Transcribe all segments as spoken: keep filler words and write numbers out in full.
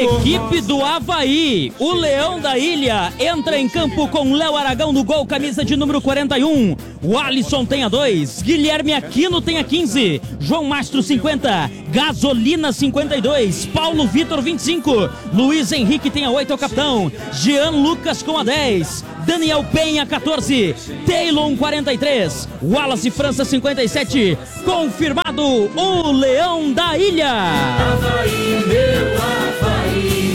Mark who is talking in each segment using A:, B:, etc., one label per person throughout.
A: Equipe do Avaí, o Leão da Ilha, entra em campo com Léo Aragão no gol, camisa de número quarenta e um. O Alisson tem a dois, Guilherme Aquino tem a quinze, João Mastro cinquenta, Gasolina cinquenta e dois, Paulo Vitor vinte e cinco, Luiz Henrique tem a oito, é o capitão, Jean Lucas com a dez, Daniel Penha quatorze, Taylon quarenta e três, Wallace França cinquenta e sete. Confirmado o Leão da Ilha.
B: Avaí, meu Avaí.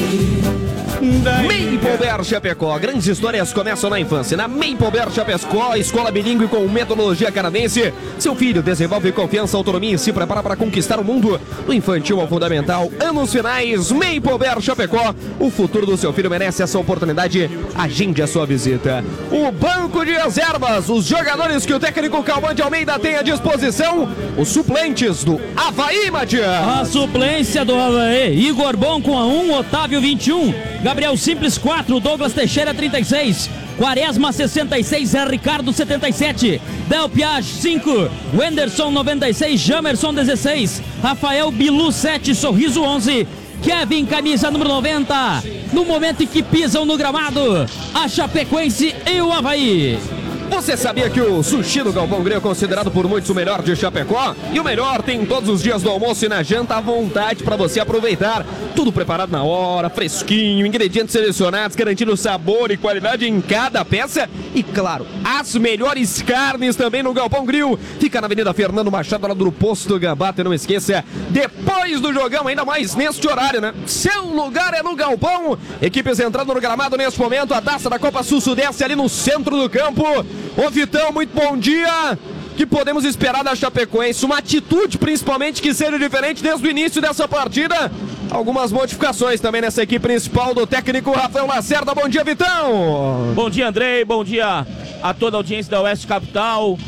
C: Maple Chapecó, grandes histórias começam na infância. Na Maple Chapecó, escola bilíngue com metodologia canadense. Seu filho desenvolve confiança, autonomia e se prepara para conquistar o mundo. Do infantil ao fundamental, anos finais, Maple Chapecó. O futuro do seu filho merece essa oportunidade. Agende a sua visita. O banco de reservas, os jogadores que o técnico Calmante Almeida tem à disposição. Os suplentes do Avaí, Matias.
A: A suplência do Avaí: Igor Bom com a um, Otávio vinte e um, Gabriel Simples quatro, Douglas Teixeira trinta e seis, Quaresma sessenta e seis, Zé Ricardo setenta e sete, Del Piage cinco, Wenderson noventa e seis, Jamerson dezesseis, Rafael Bilu sete, Sorriso onze, Kevin camisa número noventa. No momento em que pisam no gramado, a Chapecoense e o Avaí.
C: Você sabia que o sushi do Galvão Grilo é considerado por muitos o melhor de Chapecó? E o melhor tem todos os dias do almoço e na janta à vontade para você aproveitar. Tudo preparado na hora, fresquinho, ingredientes selecionados, garantindo sabor e qualidade em cada peça. E claro, as melhores carnes também no Galvão Grilo. Fica na Avenida Fernando Machado, lá do Posto do Gambata. E não esqueça, depois do jogão, ainda mais neste horário, né? Seu lugar é no Galpão. Equipes entrando no gramado neste momento. A taça da Copa Sul-Sudeste ali no centro do campo. Ô Vitão, muito bom dia. Que podemos esperar da Chapecoense? Uma atitude principalmente que seja diferente desde o início dessa partida. Algumas modificações também nessa equipe principal do técnico Rafael Lacerda. Bom dia, Vitão.
D: Bom dia, Andrei. Bom dia a toda a audiência da Oeste Capital.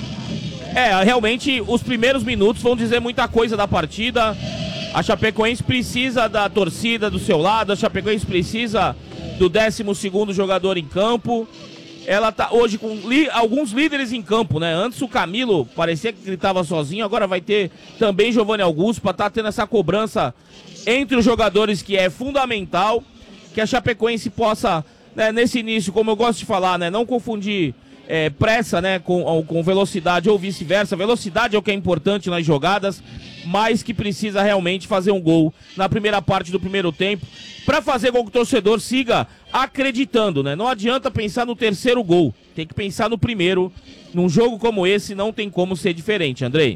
D: É, realmente os primeiros minutos vão dizer muita coisa da partida. A Chapecoense precisa da torcida do seu lado. A Chapecoense precisa do décimo segundo jogador em campo. Ela tá hoje com li, alguns líderes em campo, né? Antes o Camilo parecia que ele estava sozinho, agora vai ter também Giovanni Augusto para estar tá tendo essa cobrança entre os jogadores, que é fundamental que a Chapecoense possa, né, nesse início, como eu gosto de falar, né, não confundir é, pressa, né, com, com velocidade ou vice-versa. Velocidade é o que é importante nas jogadas, mas que precisa realmente fazer um gol na primeira parte do primeiro tempo para fazer com que o torcedor siga acreditando, né? Não adianta pensar no terceiro gol, tem que pensar no primeiro. Num jogo como esse não tem como ser diferente, Andrei.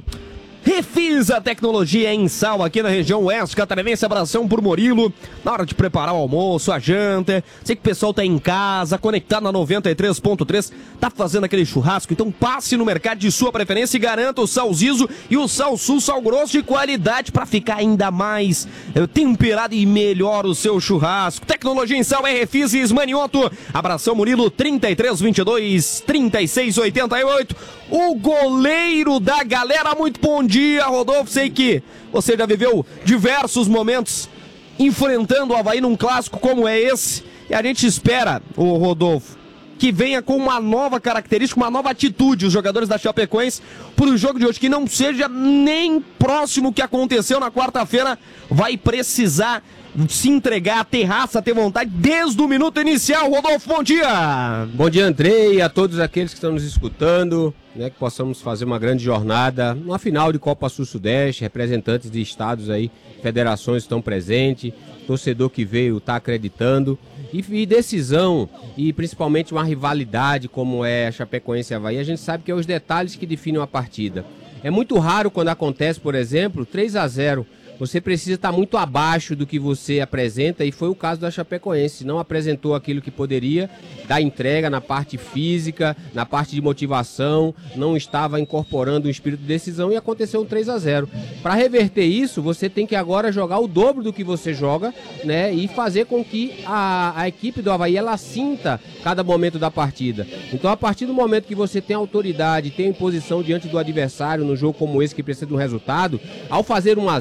C: Refisa Tecnologia em Sal, aqui na região oeste catarinense. Abração por Murilo, na hora de preparar o almoço, a janta. Sei que o pessoal tá em casa, conectado na noventa e três ponto três, tá fazendo aquele churrasco, então passe no mercado de sua preferência e garanta o Sal Zizo e o Sal Sul, sal grosso de qualidade para ficar ainda mais temperado e melhor o seu churrasco. Tecnologia em Sal é Refisa e Ismanioto. Abração Murilo, trinta e três, vinte e dois, trinta e seis, oitenta e oito. O goleiro da galera, muito bom dia, Rodolfo. Sei que você já viveu diversos momentos enfrentando o Avaí num clássico como é esse. E a gente espera, o Rodolfo, que venha com uma nova característica, uma nova atitude, os jogadores da Chapecoense, para o jogo de hoje, que não seja nem próximo que aconteceu na quarta-feira. Vai precisar se entregar, ter raça, ter vontade desde o minuto inicial. Rodolfo, bom dia!
E: Bom dia, Andrei, a todos aqueles que estão nos escutando, né, que possamos fazer uma grande jornada, uma final de Copa Sul-Sudeste, representantes de estados aí, federações estão presentes, torcedor que veio está acreditando, e, e decisão, e principalmente uma rivalidade como é a Chapecoense e Avaí, a gente sabe que é os detalhes que definem uma partida. É muito raro quando acontece, por exemplo, três a zero, você precisa estar muito abaixo do que você apresenta, e foi o caso da Chapecoense. Não apresentou aquilo que poderia, da entrega na parte física, na parte de motivação, não estava incorporando o espírito de decisão e aconteceu um três a zero. Para reverter isso, você tem que agora jogar o dobro do que você joga, né, e fazer com que a, a equipe do Avaí ela sinta cada momento da partida. Então, a partir do momento que você tem autoridade, tem imposição diante do adversário, num jogo como esse que precisa de um resultado, ao fazer um a zero, você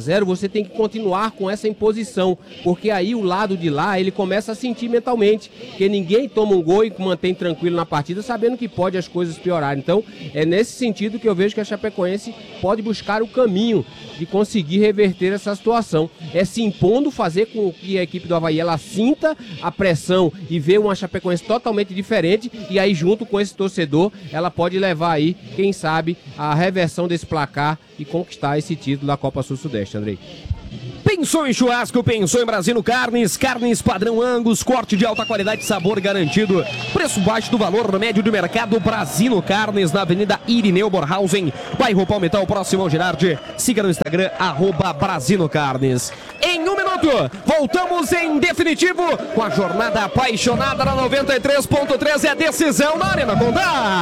E: você tem que continuar com essa imposição, porque aí o lado de lá, ele começa a sentir mentalmente, que ninguém toma um gol e mantém tranquilo na partida, sabendo que pode as coisas piorarem. Então, é nesse sentido que eu vejo que a Chapecoense pode buscar o caminho de conseguir reverter essa situação. É se impondo, fazer com que a equipe do Avaí ela sinta a pressão e ver uma Chapecoense totalmente diferente, e aí junto com esse torcedor, ela pode levar aí, quem sabe, a reversão desse placar e conquistar esse título da Copa Sul-Sudeste, Andrei.
C: Pensou em churrasco, pensou em Brasino Carnes, carnes padrão Angus, corte de alta qualidade e sabor garantido. Preço baixo do valor médio do mercado. Brasino Carnes, na Avenida Irineu Borhausen, bairro Palmital, próximo ao Girardi. Siga no Instagram, arroba Brasino Carnes. Em um minuto, voltamos em definitivo com a jornada apaixonada na noventa e três ponto três. É decisão na Arena Condá.